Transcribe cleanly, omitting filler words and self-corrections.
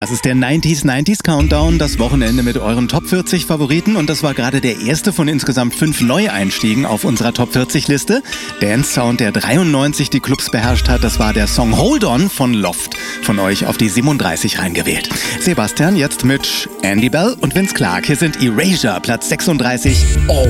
Das ist der 90s Countdown, das Wochenende mit euren Top 40 Favoriten. Und das war gerade der erste von insgesamt 5 Neueinstiegen auf unserer Top 40 Liste. Dance Sound, der 93 die Clubs beherrscht hat, das war der Song Hold On von Loft. Von euch auf die 37 reingewählt. Sebastian, jetzt mit Andy Bell und Vince Clarke. Hier sind Erasure, Platz 36. Oh.